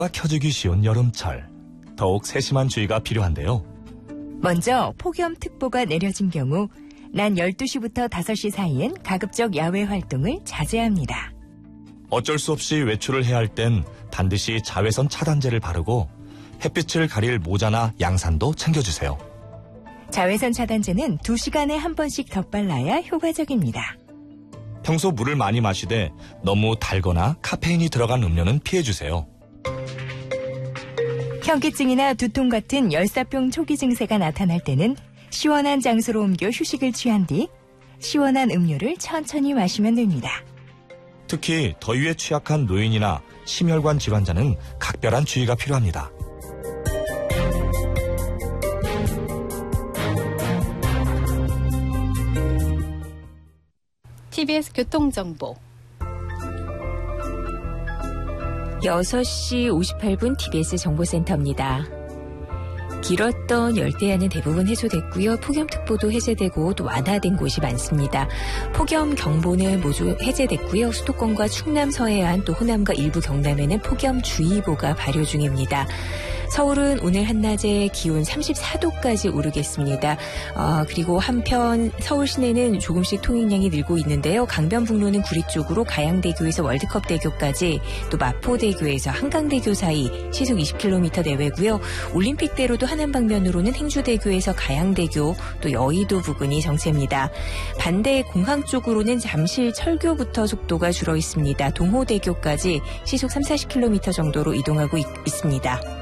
켜지기 쉬운 여름철, 더욱 세심한 주의가 필요한데요. 먼저 폭염특보가 내려진 경우 낮 12시부터 5시 사이엔 가급적 야외 활동을 자제합니다. 어쩔 수 없이 외출을 해야 할 땐 반드시 자외선 차단제를 바르고 햇빛을 가릴 모자나 양산도 챙겨주세요. 자외선 차단제는 2시간에 한 번씩 덧발라야 효과적입니다. 평소 물을 많이 마시되 너무 달거나 카페인이 들어간 음료는 피해주세요. 현기증이나 두통 같은 열사병 초기 증세가 나타날 때는 시원한 장소로 옮겨 휴식을 취한 뒤 시원한 음료를 천천히 마시면 됩니다. 특히 더위에 취약한 노인이나 심혈관 질환자는 각별한 주의가 필요합니다. TBS 교통정보 6시 58분 TBS 정보센터입니다. 길었던 열대야는 대부분 해소됐고요. 폭염특보도 해제되고 또 완화된 곳이 많습니다. 폭염경보는 모두 해제됐고요. 수도권과 충남 서해안 또 호남과 일부 경남에는 폭염주의보가 발효 중입니다. 서울은 오늘 한낮에 기온 34도까지 오르겠습니다. 그리고 한편 서울 시내는 조금씩 통행량이 늘고 있는데요. 강변북로는 구리 쪽으로 가양대교에서 월드컵대교까지 또 마포대교에서 한강대교 사이 시속 20km 내외고요. 올림픽대로도 하남 방면으로는 행주대교에서 가양대교 또 여의도 부근이 정체입니다. 반대 공항 쪽으로는 잠실 철교부터 속도가 줄어 있습니다. 동호대교까지 시속 30-40km 정도로 이동하고 있습니다.